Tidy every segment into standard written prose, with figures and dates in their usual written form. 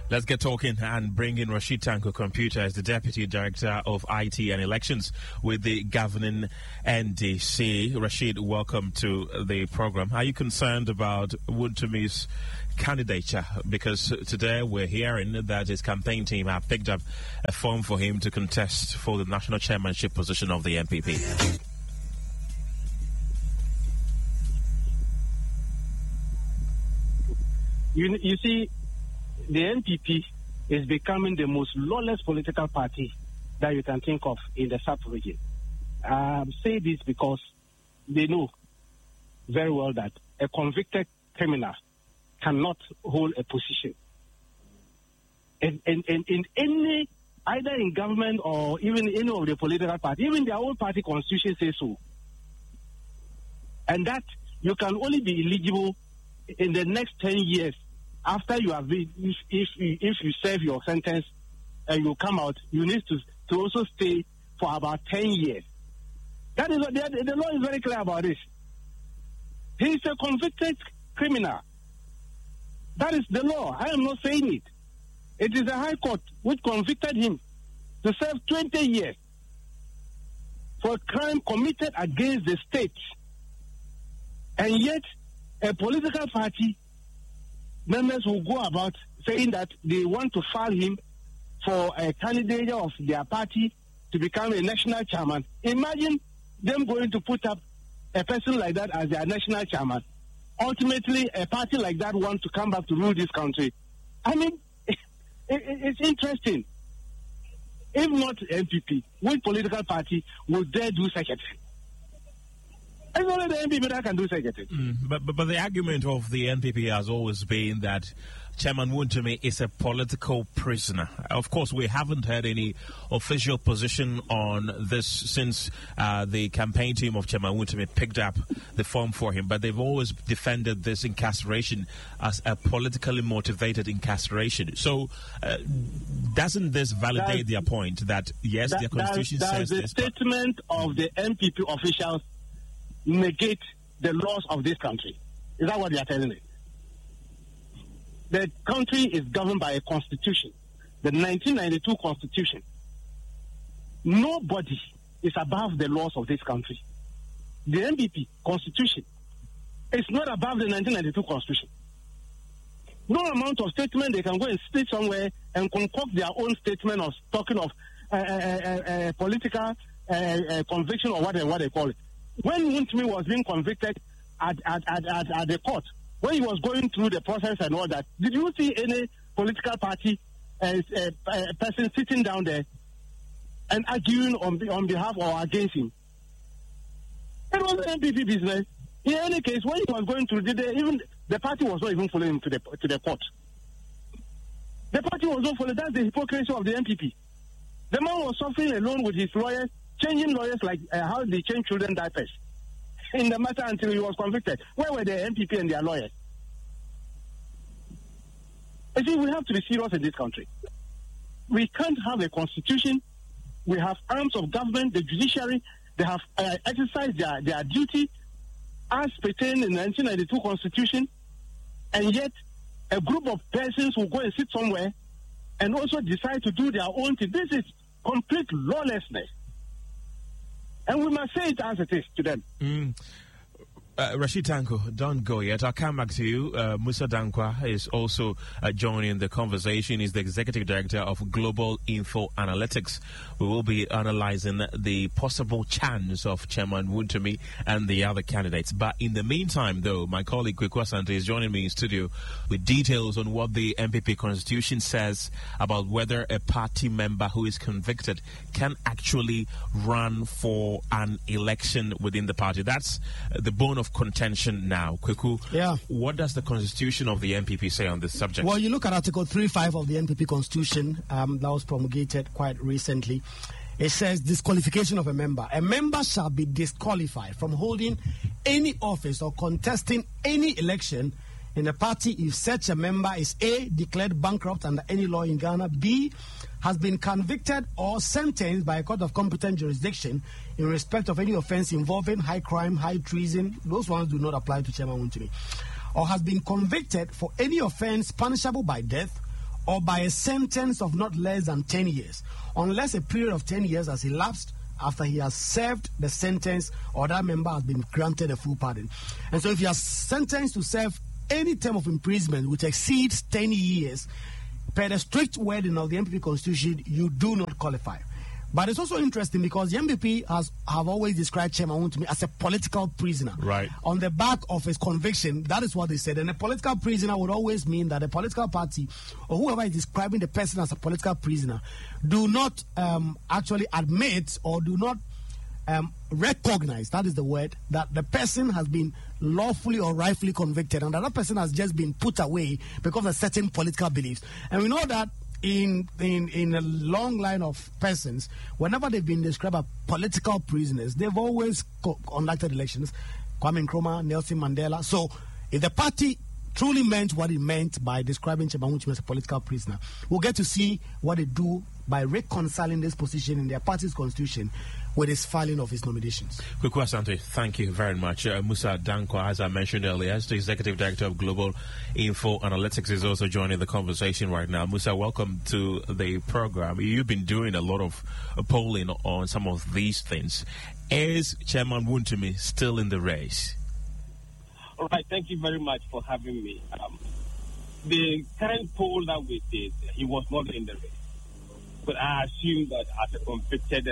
Let's get talking and bring in Rashid Tanko Computer as the Deputy Director of IT and Elections with the governing NDC. Rashid, welcome to the program. Are you concerned about Wuntumi's candidature? Because today we're hearing that his campaign team have picked up a form for him to contest for the national chairmanship position of the NPP. You see, the NPP is becoming the most lawless political party that you can think of in the South region. I say this because they know very well that a convicted criminal cannot hold a position. In any, either in government or even any of the political party, even their own party constitution says so. And that you can only be eligible in the next 10 years after you have been, if you serve your sentence and you come out, you need to also stay for about 10 years. That is the law is very clear about this. He is a convicted criminal. That is the law. I am not saying it. It is the High Court which convicted him to serve 20 years for a crime committed against the state. And yet, a political party members will go about saying that they want to file him for a candidate of their party to become a national chairman. Imagine them going to put up a person like that as their national chairman. Ultimately, a party like that wants to come back to rule this country. I mean, it's interesting. If not NPP, which political party would dare do such a thing? It's only the NPP that can do such a thing. But the argument of the NPP has always been that Chairman Wontumi is a political prisoner. Of course, we haven't had any official position on this since the campaign team of Chairman Wontumi picked up the form for him, but they've always defended this incarceration as a politically motivated incarceration. So doesn't this validate their point that, yes, their constitution says this? Does the statement of the NPP officials negate the laws of this country? Is that what they are telling me? The country is governed by a constitution, the 1992 constitution. Nobody is above the laws of this country. The NPP constitution is not above the 1992 constitution. No amount of statement they can go and sit somewhere and concoct their own statement of talking of political conviction or whatever they call it. When Wontumi was being convicted at the court, when he was going through the process and all that, did you see any political party person sitting down there and arguing on behalf or against him? It was an NPP business. In any case, when he was going through, even the party was not even following him to the court. The party was not following. That's the hypocrisy of the NPP. The man was suffering alone with his lawyers, changing lawyers like how they change children diapers in the matter until he was convicted. Where were the NPP and their lawyers? I think we have to be serious in this country. We can't have a constitution. We have arms of government, the judiciary. They have exercised their duty as pertained in the 1992 constitution, and yet a group of persons will go and sit somewhere and also decide to do their own thing. This is complete lawlessness. And we must say it as it is to them. Rashid Tanko, don't go yet. I'll come back to you. Musa Dankwa is also joining the conversation. He's the Executive Director of Global Info Analytics. We will be analyzing the possible chance of Chairman Wontumi and the other candidates. But in the meantime, though, my colleague Kweku Asante is joining me in studio with details on what the NPP constitution says about whether a party member who is convicted can actually run for an election within the party. That's the bone of contention now. Kweku, what does the constitution of the NPP say on this subject? Well, you look at Article 3.5 of the NPP constitution that was promulgated quite recently. It says disqualification of a member. A member shall be disqualified from holding any office or contesting any election in the party if such a member is A, declared bankrupt under any law in Ghana, B, has been convicted or sentenced by a court of competent jurisdiction in respect of any offense involving high crime, high treason. Those ones do not apply to Chairman Wontumi. Or has been convicted for any offense punishable by death or by a sentence of not less than 10 years, unless a period of 10 years has elapsed after he has served the sentence or that member has been granted a full pardon. And so if you are sentenced to serve any term of imprisonment which exceeds 10 years, per the strict wording of the NPP Constitution, you do not qualify. But it's also interesting because the NPP have always described Chairman Wontumi as a political prisoner. Right. On the back of his conviction, that is what they said. And a political prisoner would always mean that a political party or whoever is describing the person as a political prisoner do not actually admit or do not recognize, that is the word, that the person has been lawfully or rightfully convicted and that person has just been put away because of certain political beliefs. And we know that in a long line of persons, whenever they've been described as political prisoners, they've always conducted elections. Kwame Nkrumah, Nelson Mandela. So if the party truly meant what it meant by describing Chairman Wontumi as a political prisoner, we'll get to see what they do by reconciling this position in their party's constitution with his filing of his nominations. Kwaku Asante, thank you very much. Musa Dankwa, as I mentioned earlier, is the Executive Director of Global Info Analytics, is also joining the conversation right now. Musa, welcome to the program. You've been doing a lot of polling on some of these things. Is Chairman Wontumi still in the race? All right, thank you very much for having me. The current poll that we did, he was not in the race. But I assume that as a convicted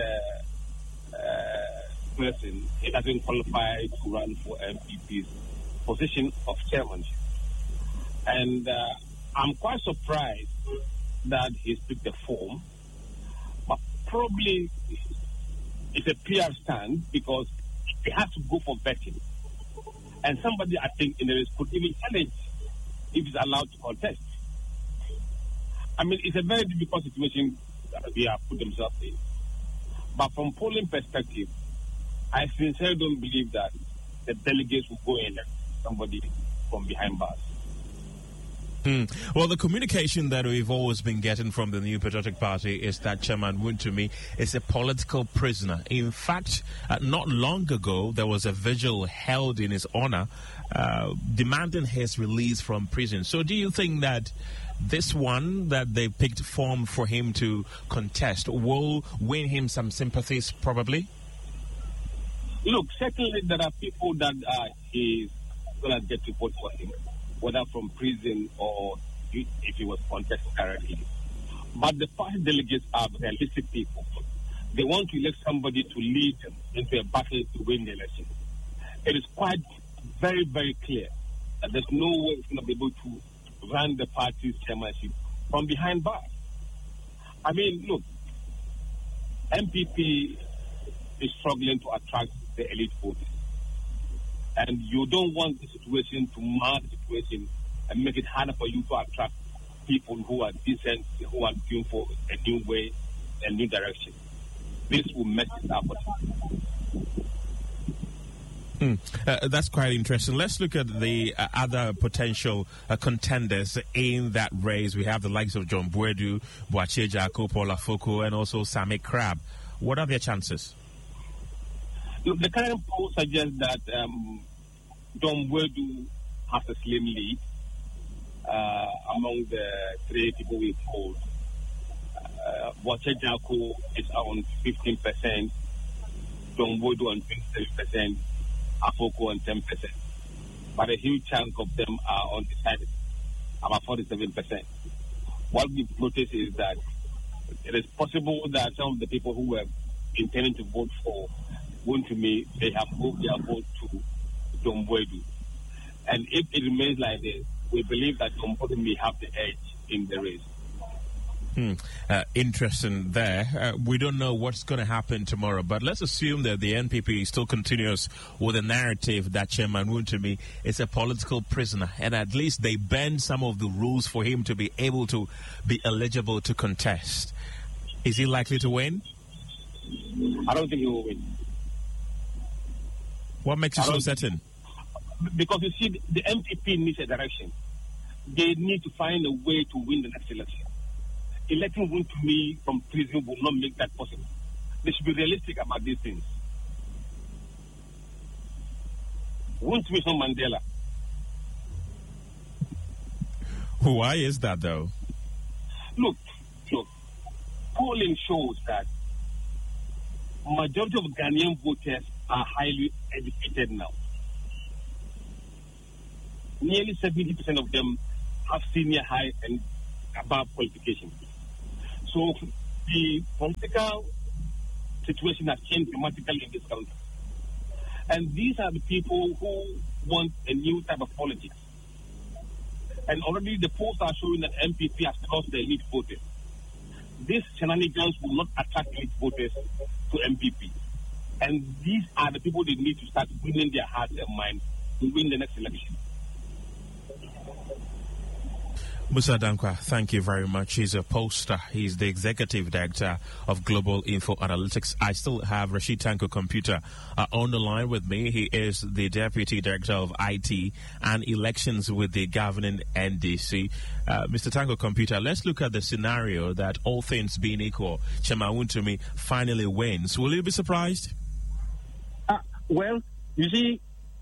person, he doesn't qualify to run for MPP's position of chairmanship. And I'm quite surprised that he's picked the form. But probably it's a PR stand because he has to go for vetting. And somebody, I think, in the race could even challenge if he's allowed to contest. I mean, it's a very difficult situation that they have put themselves in. But from polling perspective, I sincerely don't believe that the delegates will go in somebody from behind bars. Well, the communication that we've always been getting from the New Patriotic Party is that Chairman Wontumi is a political prisoner. In fact, not long ago, there was a vigil held in his honor demanding his release from prison. So do you think that this one that they picked form for him to contest will win him some sympathies, probably? Look, certainly there are people that he's going to get to vote for him, whether from prison or if he was contested directly. But the party delegates are realistic people. They want to elect somebody to lead them into a battle to win the election. It is quite very, very clear that there's no way he's going to be able to run the party's chairmanship from behind bars. I mean, look, MPP is struggling to attract the elite voters. And you don't want the situation to mar the situation and make it harder for you to attract people who are decent, who are looking for a new way, a new direction. This will mess it up. That's quite interesting. Let's look at the other potential contenders in that race. We have the likes of John Boadu, Boakye Jarko, Paul Afoko, and also Sammy Crab. What are their chances? Look, the current poll suggests that John Boadu has a slim lead among the three people we polled. Boakye Jarko is around 15%, John Boadu on 27%, Afoko on 10%. But a huge chunk of them are undecided, about 47%. What we've noticed is that it is possible that some of the people who were intending to vote for Wontumi, they have moved their vote to John Boadu. And if it remains like this, we believe that John Boadu may have the edge in the race. Interesting there. We don't know what's going to happen tomorrow, but let's assume that the NPP still continues with the narrative that Chairman Wontumi is a political prisoner, and at least they bend some of the rules for him to be able to be eligible to contest. Is he likely to win? I don't think he will win. What makes you so certain? Because you see, the NPP needs a direction. They need to find a way to win the next election. Electing Wontumi from prison will not make that possible. They should be realistic about these things. Wontumi is not Mandela. Why is that, though? Look, polling shows that majority of Ghanaian voters are highly educated now. Nearly 70% of them have senior, high, and above qualifications. So the political situation has changed dramatically in this country. And these are the people who want a new type of politics. And already the polls are showing that MPP has lost the elite voters. These shenanigans will not attract elite voters to MPP. And these are the people they need to start bringing their hearts and minds to win the next election. Musa Dankwa, thank you very much. He's a pollster. He's the executive director of Global Info Analytics. I still have Rashid Tanko Computer on the line with me. He is the deputy director of IT and elections with the governing NDC. Mr. Tanko Computer, let's look at the scenario that all things being equal, Chairman Wontumi finally wins. Will you be surprised? Well, you see,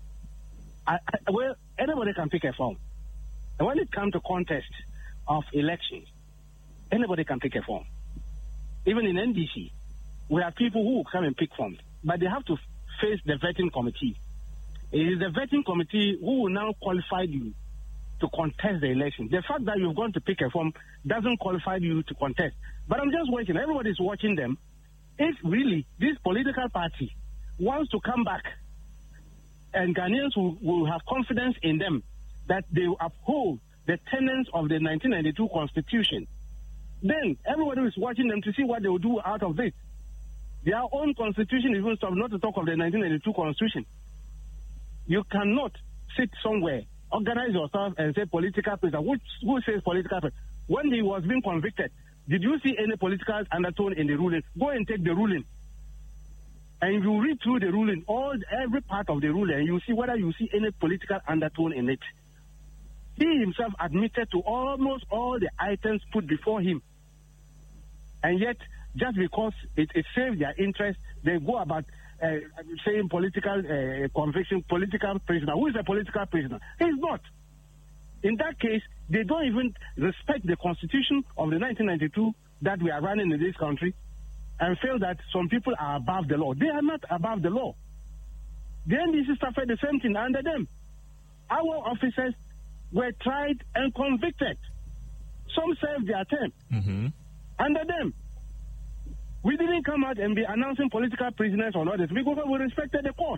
anybody can pick a form. And when it comes to contest of elections, anybody can pick a form. Even in NDC, we have people who come and pick forms, but they have to face the vetting committee. It is the vetting committee who will now qualify you to contest the election. The fact that you've gone to pick a form doesn't qualify you to contest. But I'm just watching. Everybody's watching them. If really this political party wants to come back and Ghanaians will have confidence in them, that they uphold the tenets of the 1992 Constitution, then everybody is watching them to see what they will do out of it. Their own Constitution is even stuff, not to talk of the 1992 Constitution. You cannot sit somewhere, organize yourself and say political prisoner. Who says political prisoner? When he was being convicted, did you see any political undertone in the ruling? Go and take the ruling. And you read through the ruling, every part of the ruling, and you see whether you see any political undertone in it. He himself admitted to almost all the items put before him. And yet, just because it serves their interest, they go about saying political conviction, political prisoner. Who is a political prisoner? He's not. In that case, they don't even respect the Constitution of the 1992 that we are running in this country and feel that some people are above the law. They are not above the law. The NDC suffered the same thing under them. Our officers were tried and convicted. Some served their term under them. We didn't come out and be announcing political prisoners or others because we respected the courts.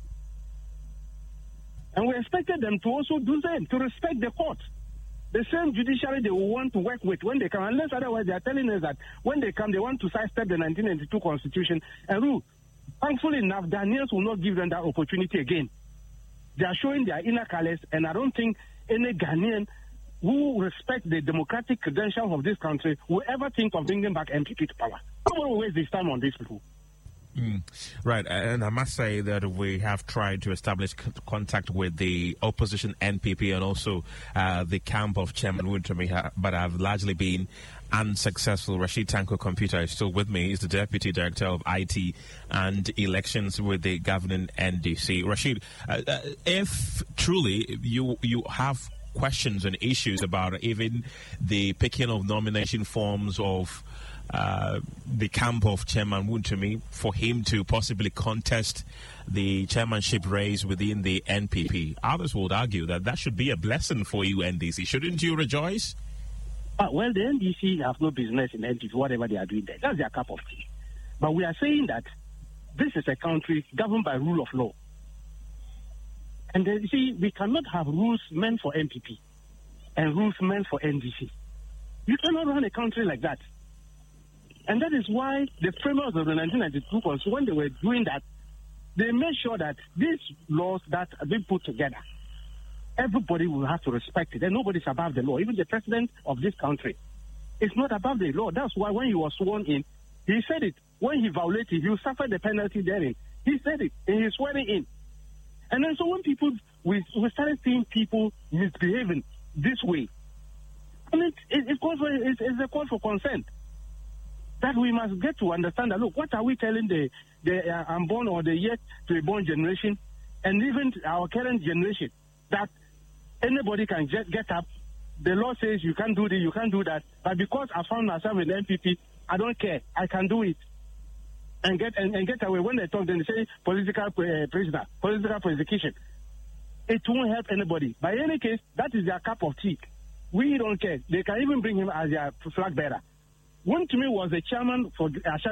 And we expected them to also do the same, to respect the courts. The same judiciary they will want to work with when they come, unless otherwise they are telling us that when they come, they want to sidestep the 1992 Constitution and rule. Thankfully enough, Ghanaians will not give them that opportunity again. They are showing their inner colors, and I don't think any Ghanaian who respect the democratic credentials of this country will ever think of bringing back MPP to power. Nobody will waste this time on these people. Right, and I must say that we have tried to establish contact with the opposition NPP and also the camp of Chairman Wontumi, but I've largely been unsuccessful. Rashid Tanko Computer is still with me. He's the Deputy Director of IT and Elections with the governing NDC. Rashid, if truly you have questions and issues about even the picking of nomination forms of the camp of Chairman Wontumi for him to possibly contest the chairmanship race within the NPP, others would argue that that should be a blessing for you, NDC. Shouldn't you rejoice? Well, the NDC have no business in NDC, whatever they are doing there. That's their cup of tea. But we are saying that this is a country governed by rule of law. And then, you see, we cannot have rules meant for NPP and rules meant for NDC. You cannot run a country like that. And that is why the framers of the 1992 Constitution, when they were doing that, they made sure that these laws that have been put together, everybody will have to respect it. And nobody's above the law. Even the president of this country is not above the law. That's why when he was sworn in, he said it. When he violated, he will suffer the penalty therein. He said it in his swearing in. And then so when people, we started seeing people misbehaving this way, I mean, it's a call for consent. That we must get to understand that, look, what are we telling the unborn or the yet to be born generation and even our current generation, that anybody can just get up the law says you can't do this, you can't do that. But because I found myself in the NPP, I don't care. I can do it and get away. When they talk, then they say political prisoner, political persecution. It won't help anybody. By any case, that is their cup of tea. We don't care. They can even bring him as their flag bearer. One to me was the chairman for